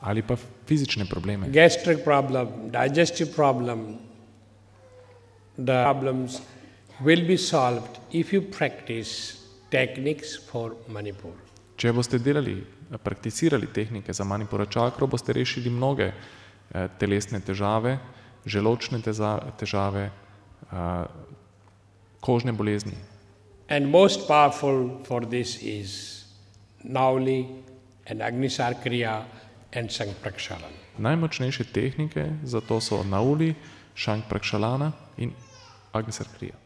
ali pa fizične probleme. gastric problem, digestive problem, the problems will be solved if you practice techniques for Manipur. Če boste prakticirali tehnike za Manipura čakro, boste rešili mnoge telesne težave, želodčne težave, kožne bolezni. And most powerful for this is Nauli and Agnisar Kriya and Sank Prakshalana. Najmočnejše tehnike za to so Nauli, Šank Prakshalana in Agnisar Kriya.